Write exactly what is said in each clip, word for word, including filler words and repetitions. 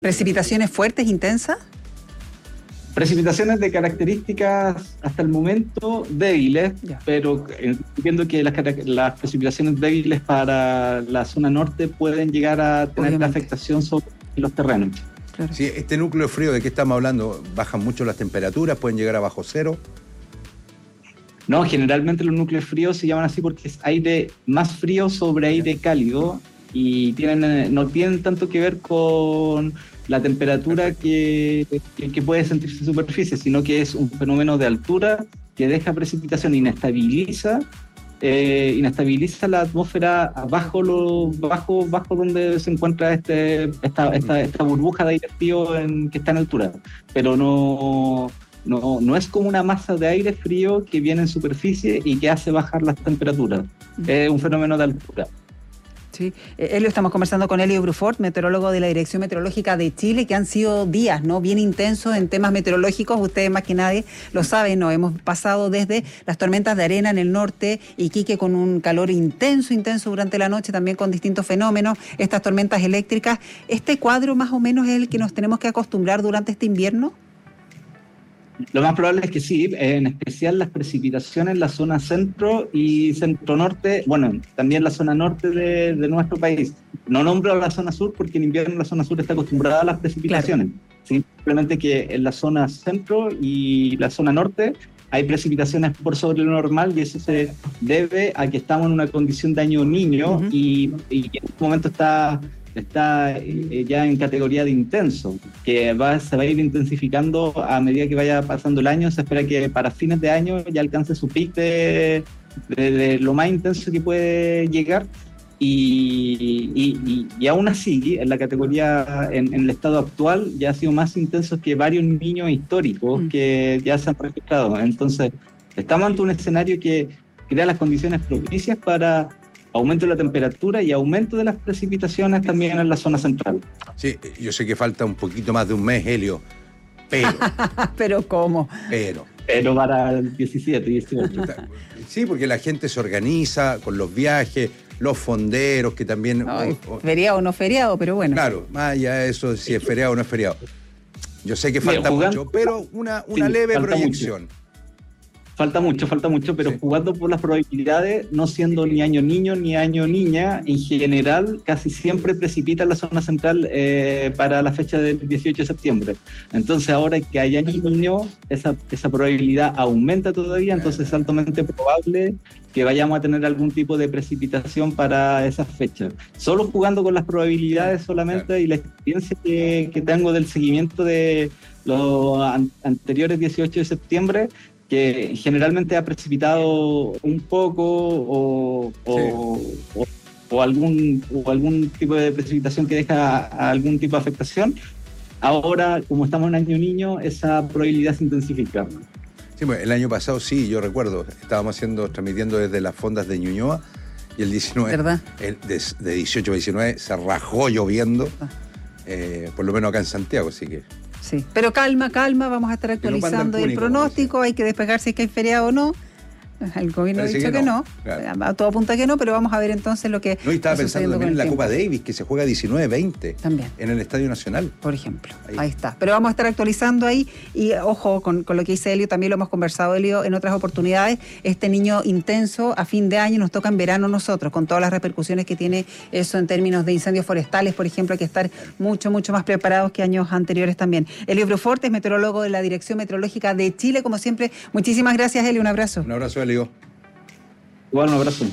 ¿Precipitaciones fuertes, intensas? Precipitaciones de características hasta el momento débiles, ya. Pero entiendo que las, las precipitaciones débiles para la zona norte pueden llegar a tener la afectación sobre los terrenos. Claro. Sí, este núcleo frío, ¿de qué estamos hablando? ¿Bajan mucho las temperaturas? ¿Pueden llegar a bajo cero? No, generalmente los núcleos fríos se llaman así porque es aire más frío sobre aire cálido y tienen, no tienen tanto que ver con la temperatura que, que, que puede sentirse en superficie, sino que es un fenómeno de altura que deja precipitación, inestabiliza, eh, inestabiliza la atmósfera bajo, lo, bajo, bajo donde se encuentra este, esta, esta, esta burbuja de aire frío en, que está en altura, pero no... No, no es como una masa de aire frío que viene en superficie y que hace bajar las temperaturas. Mm. Es un fenómeno de altura. Sí, Elio, estamos conversando con Elio Brufort, meteorólogo de la Dirección Meteorológica de Chile, que han sido días, ¿no?, bien intensos en temas meteorológicos. Ustedes más que nadie lo saben, ¿no? Hemos pasado desde las tormentas de arena en el norte, Iquique con un calor intenso, intenso durante la noche, también con distintos fenómenos, estas tormentas eléctricas. ¿Este cuadro más o menos es el que nos tenemos que acostumbrar durante este invierno? Lo más probable es que sí, en especial las precipitaciones en la zona centro y centro-norte, bueno, también la zona norte de, de nuestro país. No nombro a la zona sur porque en invierno la zona sur está acostumbrada a las precipitaciones. Claro. Simplemente que en la zona centro y la zona norte hay precipitaciones por sobre lo normal y eso se debe a que estamos en una condición de año niño. Uh-huh. y, y en este momento está... está eh, ya en categoría de intenso, que va, se va a ir intensificando a medida que vaya pasando el año. Se espera que para fines de año ya alcance su pic de, de, de lo más intenso que puede llegar y, y, y, y aún así en la categoría, en, en el estado actual ya ha sido más intenso que varios niños históricos mm. que ya se han registrado. Entonces estamos ante un escenario que crea las condiciones propicias para aumento de la temperatura y aumento de las precipitaciones también en la zona central. Sí, yo sé que falta un poquito más de un mes, Elio, pero... ¿Pero cómo? Pero... Pero para el diecisiete, dieciocho. Sí, porque la gente se organiza con los viajes, los fonderos que también... Ay, o, o, feriado o no feriado, pero bueno. Claro, más allá de eso, si es feriado o no es feriado. Yo sé que falta Mira, jugando, mucho, pero una, una sí, leve proyección. Mucho. Falta mucho, falta mucho, pero sí. Jugando por las probabilidades, no siendo ni año niño ni año niña, en general casi siempre precipita en la zona central eh, para la fecha del dieciocho de septiembre. Entonces ahora que hay año niño, esa, esa probabilidad aumenta todavía, entonces es altamente probable que vayamos a tener algún tipo de precipitación para esa fecha. Solo jugando con las probabilidades solamente claro. Y la experiencia que, que tengo del seguimiento de los an- anteriores dieciocho de septiembre, que generalmente ha precipitado un poco o, o, sí. o, o, algún, o algún tipo de precipitación que deja algún tipo de afectación. Ahora, como estamos en año niño, esa probabilidad se intensifica. Sí, bueno, el año pasado sí, yo recuerdo, estábamos haciendo, transmitiendo desde las fondas de Ñuñoa y el diecinueve, ¿verdad? El de, de dieciocho a diecinueve se rajó lloviendo, ah. eh, por lo menos acá en Santiago, así que... Sí, pero calma, calma, vamos a estar actualizando el pronóstico, hay que despejar si es que hay feriado o no. El gobierno Parece ha dicho que no, que no. Claro. A todo apunta que no, pero vamos a ver entonces lo que... No, y estaba pensando también en la Copa Davis, que se juega diecinueve veinte. También. En el Estadio Nacional. Por ejemplo, ahí, ahí está. Pero vamos a estar actualizando ahí y ojo con, con lo que dice Elio, también lo hemos conversado, Elio, en otras oportunidades. Este niño intenso a fin de año nos toca en verano nosotros, con todas las repercusiones que tiene eso en términos de incendios forestales, por ejemplo, hay que estar mucho, mucho más preparados que años anteriores también. Elio Brufort es meteorólogo de la Dirección Meteorológica de Chile, como siempre. Muchísimas gracias, Elio, un abrazo. Un abrazo, Elio. Igual, un abrazo.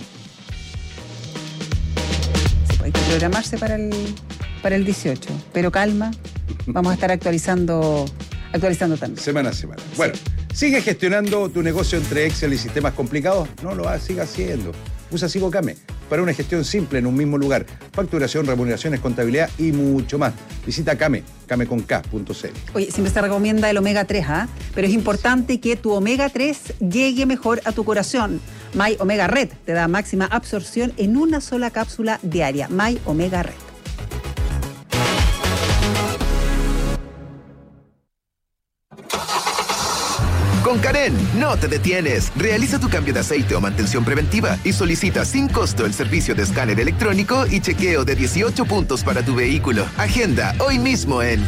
Sí, hay que programarse para el, para el dieciocho, pero calma, vamos a estar actualizando, actualizando también. Semana a semana. Bueno, sí. ¿Sigue gestionando tu negocio entre Excel y sistemas complicados? No lo hagas, siga haciendo. Usa SigoCame para una gestión simple en un mismo lugar. Facturación, remuneraciones, contabilidad y mucho más. Visita Came, came con k punto c l. Oye, siempre se recomienda el omega tres, ¿ah? ¿eh? Pero es importante que tu omega tres llegue mejor a tu corazón. My Omega Red te da máxima absorción en una sola cápsula diaria. My Omega Red. Con Karen, no te detienes. Realiza tu cambio de aceite o mantención preventiva y solicita sin costo el servicio de escáner electrónico y chequeo de dieciocho puntos para tu vehículo. Agenda hoy mismo en